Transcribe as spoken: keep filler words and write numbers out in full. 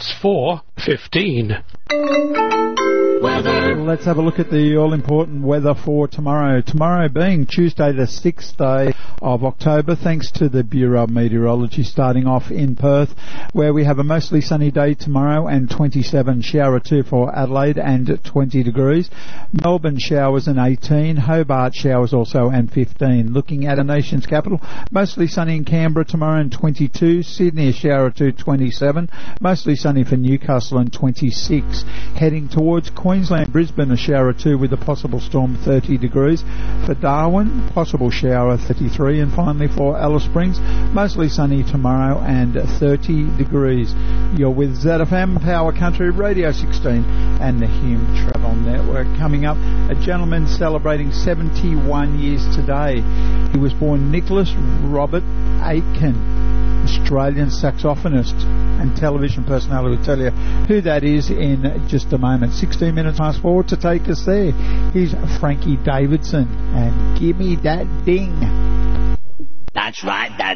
It's four fifteen. Weather. Let's have a look at the all-important weather for tomorrow. Tomorrow being Tuesday the sixth day of October, thanks to the Bureau of Meteorology, starting off in Perth, where we have a mostly sunny day tomorrow and twenty-seven, shower two for Adelaide and twenty degrees. Melbourne showers and eighteen, Hobart showers also and fifteen. Looking at the nation's capital, mostly sunny in Canberra tomorrow and twenty-two, Sydney a shower two, twenty-seven, mostly sunny for Newcastle and twenty-six. Heading towards Queensland, Brisbane a shower two with a possible storm, thirty degrees. For Darwin, possible shower, thirty-three. And finally for Alice Springs, mostly sunny tomorrow and thirty degrees. You're with Z F M, Power Country Radio sixteen and the Hume Travel Network. Coming up, a gentleman celebrating seventy-one years today. He was born Nicholas Robert Aitken, Australian saxophonist and television personality. We'll tell you who that is in just a moment. sixteen minutes past four to take us there. Here's Frankie Davidson and Gimme That Ding. That's right, that